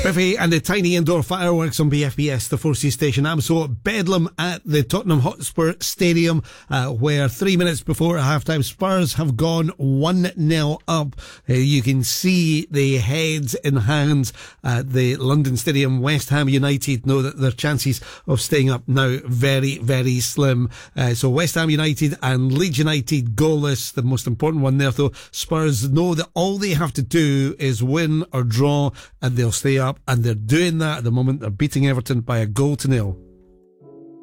Biffy and the tiny indoor fireworks on BFBS, the 4C station. I'm so at Bedlam at the Tottenham Hotspur Stadium, where 3 minutes before half-time, Spurs have gone 1-0 up. You can see the heads in hands at the London Stadium. West Ham United know that their chances of staying up now very, very slim. So West Ham United and Leeds United goalless. The most important one there, though. Spurs know that all they have to do is win or draw and they'll stay up, and they're doing that at the moment. They're beating Everton by 1-0.